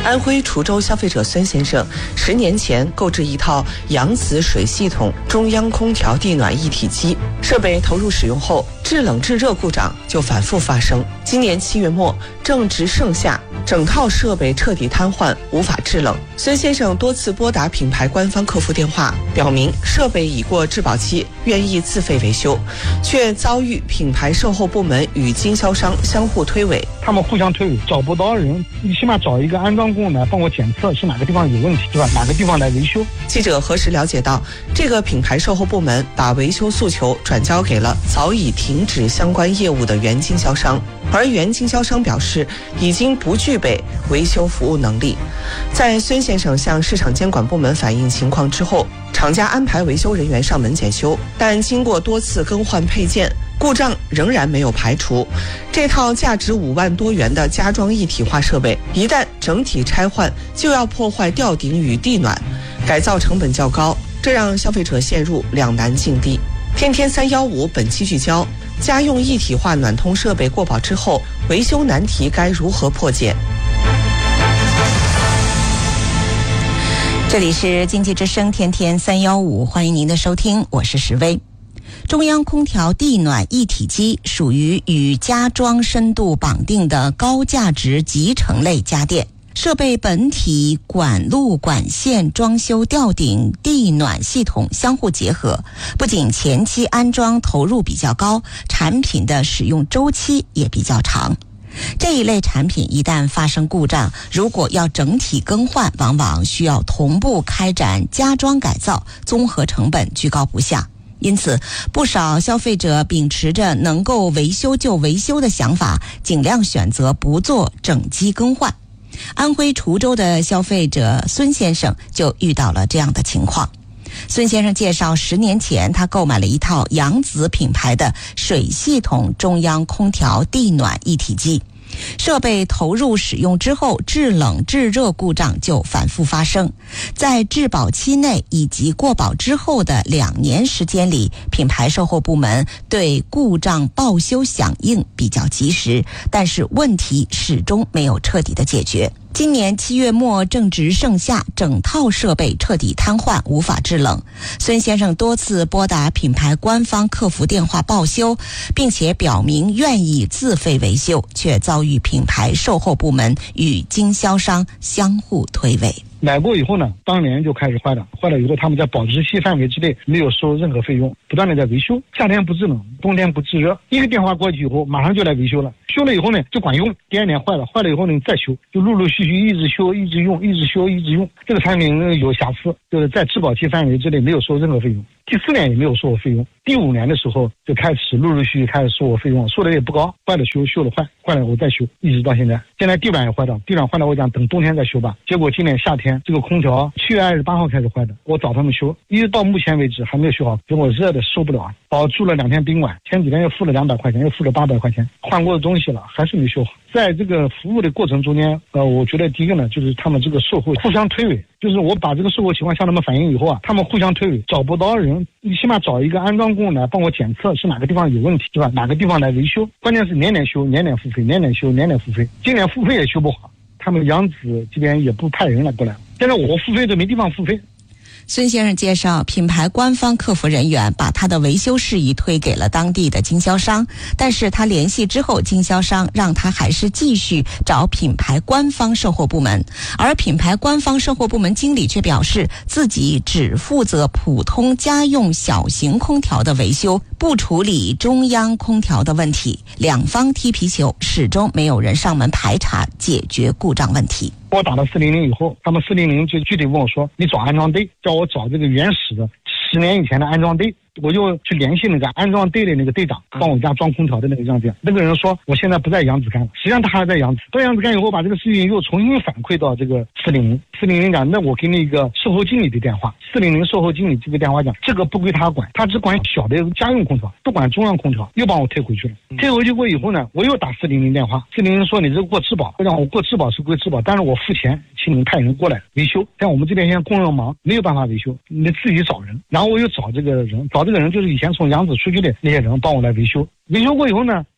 安徽滁州消费者孙先生10年前购置一套扬子水系统中央空调地暖一体机，设备投入使用后，制冷制热故障就反复发生。今年7月末，正值盛夏，整套设备彻底瘫痪，无法制冷。孙先生多次拨打品牌官方客服电话，表明设备已过质保期，愿意自费维修，却遭遇品牌售后部门与经销商相互推诿。 他们互相推诿，找不到人，你起码找一个安装工来帮我检测是哪个地方有问题，对吧？哪个地方来维修。 记者核实了解到，这个品牌售后部门把维修诉求转交给了早已停止相关业务的原经销商，而原经销商表示已经不具备维修服务能力。在孙先生向市场监管部门反映情况之后，厂家安排维修人员上门检修，但经过多次更换配件，故障仍然没有排除。这套价值5万多元的家装一体化设备，一旦整体拆换，就要破坏吊顶与地暖，改造成本较高，这让消费者陷入两难境地。天天315本期聚焦：家用一体化暖通设备过保之后，维修难题该如何破解？ 这里是经济之声天天315，欢迎您的收听，我是石薇。中央空调地暖一体机属于与家装深度绑定的高价值集成类家电，设备本体、管路、管线、装修、吊顶、地暖系统相互结合，不仅前期安装投入比较高，产品的使用周期也比较长。这一类产品一旦发生故障，如果要整体更换，往往需要同步开展加装改造，综合成本居高不下。因此，不少消费者秉持着能够维修就维修的想法，尽量选择不做整机更换。安徽滁州的消费者孙先生就遇到了这样的情况。孙先生介绍，10年前他购买了一套扬子品牌的水系统中央空调地暖一体机，设备投入使用之后，制冷制热故障就反复发生。在质保期内以及过保之后的2年时间里，品牌售后部门对故障报修响应比较及时，但是问题始终没有彻底的解决。今年7月末正值盛夏，整套设备彻底瘫痪，无法制冷。孙先生多次拨打品牌官方客服电话报修，并且表明愿意自费维修，却遭遇品牌售后部门与经销商相互推诿。 买过以后呢，当年就开始坏了以后，他们在保质期范围之内没有收任何费用，不断的在维修。夏天不制冷，冬天不制热，一个电话过去以后，马上就来维修了。修了以后呢，就管用。第2年坏了以后呢，再修，就陆陆续续一直修，一直用，一直修，一直用。这个产品有瑕疵，就是在质保期范围之内没有收任何费用。第4年也没有收我费用，第5年的时候就开始陆陆续续开始收我费用，收的也不高，坏了修，修了坏，坏了我再修，一直到现在。现在地板也坏了，地板坏了我讲等冬天再修吧。结果今年夏天这个空调7月28号开始坏的，我找他们修，一直到目前为止还没有修好，结果热的受不了，把我住了2天宾馆，前几天又付了200块钱，又付了800块钱，换过的东西了，还是没修好。在这个服务的过程中间，我觉得第一个呢，就是他们这个售后互相推诿，就是我把这个售后情况向他们反映以后啊，他们互相推诿，找不到人，你起码找一个安装工来帮我检测是哪个地方有问题，对吧？哪个地方来维修，关键是年年修，年年付费，年年修，年年付费。今年付费也修不好，他们扬子这边也不派人来过来，现在我付费都没地方付费。 孙先生介绍，品牌官方客服人员把他的维修事宜推给了当地的经销商，但是他联系之后，经销商让他还是继续找品牌官方售后部门，而品牌官方售后部门经理却表示自己只负责普通家用小型空调的维修，不处理中央空调的问题。两方踢皮球，始终没有人上门排查解决故障问题。 我打了400以后，他们400就具体问我说，你找安装队，叫我找这个原始的10年以前的安装队。我就去联系那个安装队的那个队长，帮我家装空调的那个样子。那个人说我现在不在扬子干了，实际上他还在扬子。到扬子干以后，把这个事情又重新反馈到这个400讲，那我给那个售后经理的电话，400售后经理这个电话讲，这个不归他管，他只管小的家用空调，不管中央空调，又帮我退回去了。退回去过以后呢，我又打400电话，400说你这个过质保，我讲我过质保是归质保，但是我付钱，请你们派人过来维修。像我们这边现在工人忙，没有办法维修，你自己找人。然后我又找这个人，找这个人就是以前从扬子出去的那些人帮我来维修。维修过以后呢，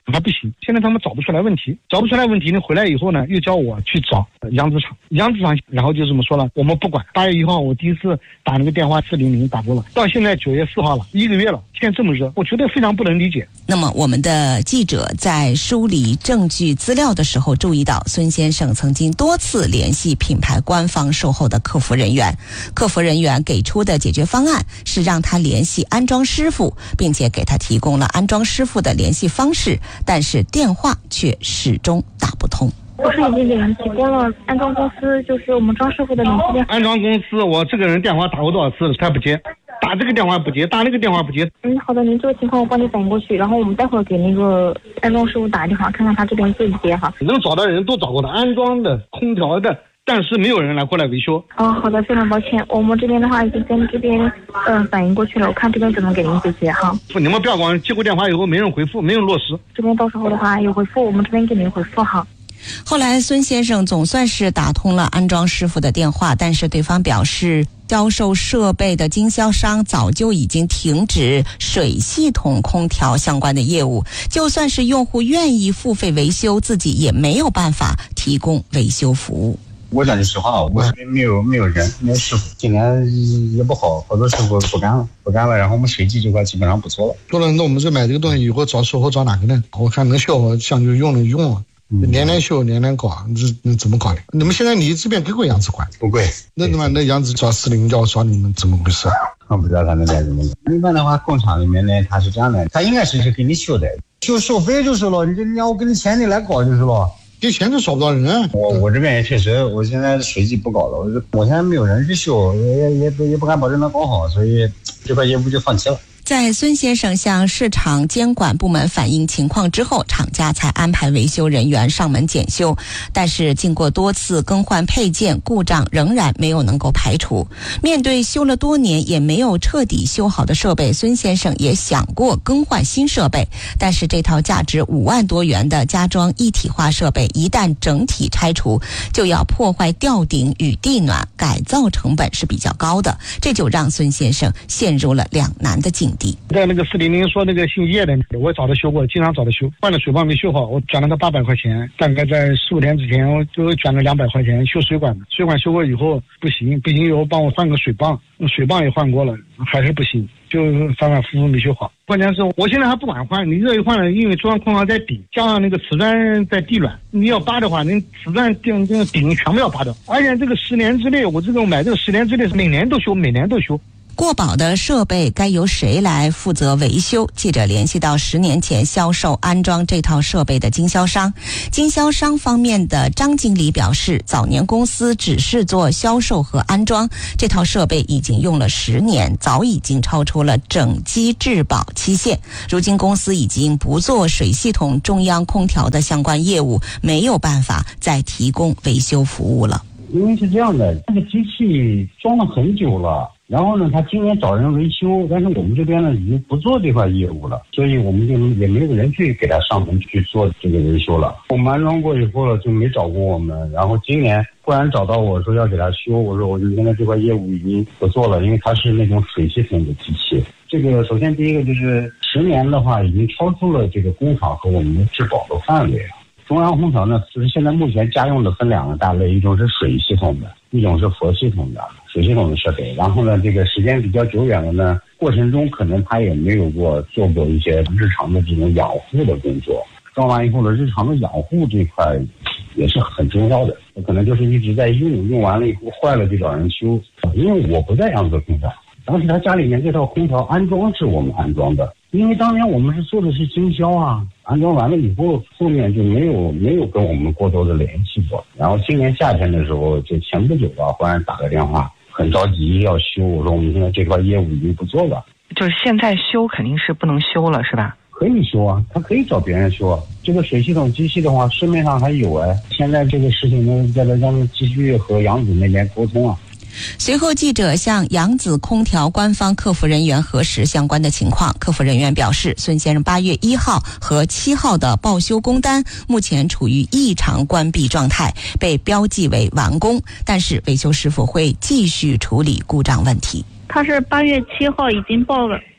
还不行。现在他们找不出来问题呢，回来以后呢，又叫我去找扬子厂，然后就这么说了，我们不管。8月1号我第一次打那个电话400打过了，到现在9月4号了，1个月了，现在这么热，我觉得非常不能理解。 那么我们的记者在梳理证据资料的时候注意到，孙先生曾经多次联系品牌官方售后的客服人员，客服人员给出的解决方案是让他联系安装师傅，并且给他提供了安装师傅的联系方式，但是电话却始终打不通。 不是已经给人提供了安装公司，就是我们装师傅的联系电话。 安装公司，我这个人电话打过多少次了，他不接，打这个电话不接，打那个电话不接。 好的，您这个情况我帮你反映过去，然后我们待会儿给那个安装师傅打电话，看看他这边接不接哈。 能找到人都找过了，安装的、空调的，但是没有人过来维修。 好的，非常抱歉，我们这边的话已经跟这边反映过去了，我看这边怎么给您解决哈。 你们不要光接过电话以后没人回复，没人落实。 这边到时候的话有回复，我们这边给您回复哈。 后来孙先生总算是打通了安装师傅的电话，但是对方表示，销售设备的经销商早就已经停止水系统空调相关的业务，就算是用户愿意付费维修，自己也没有办法提供维修服务。 我讲句实话，我这边没有人，没有师傅，今年也不好，好多师傅不干了，然后我们水机这块基本上不做了。 说了，那我们这买这个东西以后找售后找哪个呢？我看能修，像就用了。年修年搞，这怎么搞的？你们现在你这边给过扬子管？ 不贵。 那他妈那扬子找40要找你们怎么回事？ 我不知道他那边怎么搞。一般的话，工厂里面呢，他是这样的，他应该是给你修的，就收费就是了。你要给你钱你来搞就是了， 给钱就找不到人。 我这边也确实，我现在水机不搞了，我现在没有人去修，也不敢保证能搞好，所以这块业务就放弃了。 在孙先生向市场监管部门反映情况之后，厂家才安排维修人员上门检修，但是经过多次更换配件，故障仍然没有能够排除。面对修了多年也没有彻底修好的设备，孙先生也想过更换新设备，但是这套价值5万多元的家装一体化设备一旦整体拆除，就要破坏吊顶与地暖，改造成本是比较高的，这就让孙先生陷入了两难的境地。 在那个400说那个姓叶的，我也找他修过，经常找他修，换了水泵没修好，我转了他800块钱，大概在4-5天之前我就转了200块钱修水管的，水管修过以后不行以后帮我换个水泵也换过了，还是不行，就反反复复没修好。关键是我现在还不敢换，你这一换了，因为中央空调在底，加上那个瓷砖在地暖，你要扒的话，那瓷砖顶全部要扒掉，而且这个10年之内，我买这个10年之内是每年都修。 过保的设备该由谁来负责维修？记者联系到10年前销售安装这套设备的经销商方面的张经理表示，早年公司只是做销售和安装，这套设备已经用了10年，早已经超出了整机质保期限。如今公司已经不做水系统中央空调的相关业务，没有办法再提供维修服务了。 因为是这样的，这个机器装了很久了，然后呢，他今年找人维修，但是我们这边呢已经不做这块业务了，所以我们就也没有人去给他上门去做这个维修了。我们安装过以后了就没找过我们，然后今年忽然找到我说要给他修，我说我现在这块业务已经不做了，因为它是那种水系统的机器。这个首先第一个就是10年的话已经超出了这个工厂和我们的质保的范围了。中央空调呢，是现在目前家用的分2个大类，一种是水系统的，一种是佛系统的。水系统的设备，然后呢，这个时间比较久远了呢，过程中可能他也没有做过一些日常的这种养护的工作。装完以后的日常的养护这块也是很重要的，可能就是一直在用完了以后坏了就找人修。因为我不在扬子空调，当时他家里面这套空调安装是我们安装的，因为当年我们是做的是经销啊，安装完了以后，后面就没有跟我们过多的联系过。然后今年夏天的时候，就前不久吧，忽然打个电话，很着急要修，我说我们现在这块业务已经不做了。 就是现在修肯定是不能修了，是吧？ 可以修啊，他可以找别人修啊。这个水系统机器的话，市面上还有哎。现在这个事情呢，再来让继续和扬子那边沟通啊。 随后记者向扬子空调官方客服人员核实相关的情况，客服人员表示，孙先生8月1号和7号的报修工单目前处于异常关闭状态，被标记为完工，但是维修师傅会继续处理故障问题。 他是8月7号已经报了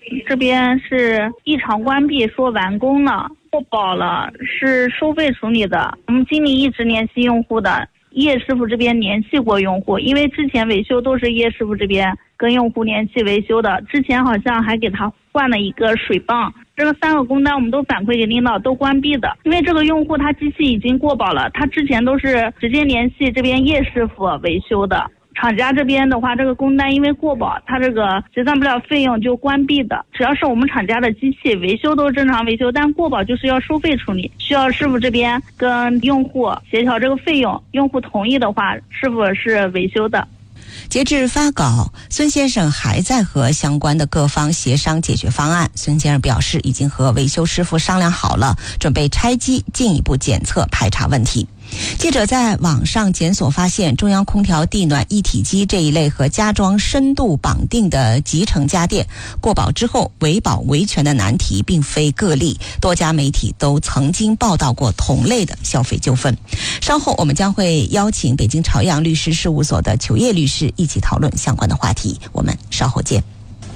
这边是异常关闭，说完工了，过保了，是收费处理的。我们经理一直联系用户的，叶师傅这边联系过用户，因为之前维修都是叶师傅这边跟用户联系维修的，之前好像还给他换了一个水泵。这个3个工单我们都反馈给领导，都关闭的。因为这个用户他机器已经过保了，他之前都是直接联系这边叶师傅维修的。厂家这边的话，这个工单因为过保，他这个结算不了费用就关闭的。只要是我们厂家的机器维修都正常维修，但过保就是要收费处理，需要师傅这边跟用户协调这个费用，用户同意的话，师傅是维修的。 截至发稿，孙先生还在和相关的各方协商解决方案。孙先生表示，已经和维修师傅商量好了，准备拆机进一步检测排查问题。记者在网上检索发现，中央空调地暖一体机这一类和家装深度绑定的集成家电过保之后维保维权的难题并非个例，多家媒体都曾经报道过同类的消费纠纷。稍后我们将会邀请北京朝阳律师事务所的裘烨律师一起讨论相关的话题，我们稍后见。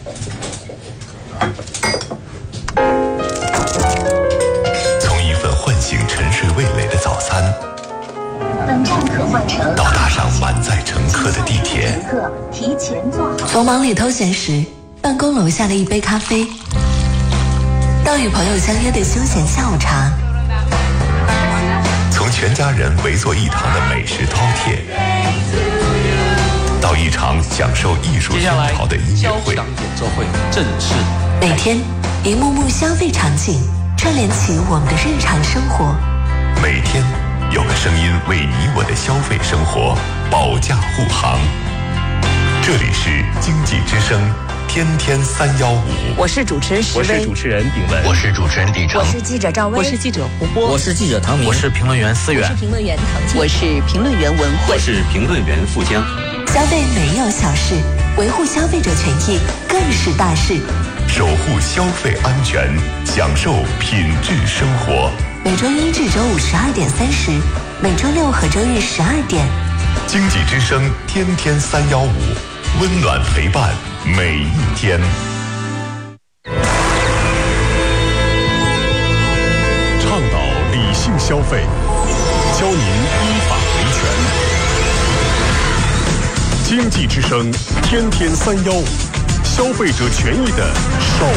从一份唤醒沉睡味蕾的早餐，到搭上满载乘客的地铁， 从忙里偷闲时办公楼下的一杯咖啡，到与朋友相约的休闲下午茶， 从全家人围坐一堂的美食饕餮，到一场享受艺术熏陶的音乐会， 演奏会正式。 每天一幕幕消费场景串联起我们的日常生活， 每天有个声音为你我的消费生活保驾护航。这里是经济之声天天315， 我是主持人石薇， 我是主持人炳文， 我是主持人李成， 我是记者赵薇， 我是记者胡波， 我是记者唐明， 我是评论员思远， 我是评论员唐静， 我是评论员文慧， 我是评论员富江。 消费没有小事，维护消费者权益更是大事。 守护消费安全，享受品质生活。 每周1至周5 12点30，每周6和周日12点。 经济之声天天315，温暖陪伴每一天。倡导理性消费，教您依法维权。经济之声天天315，消费者权益的守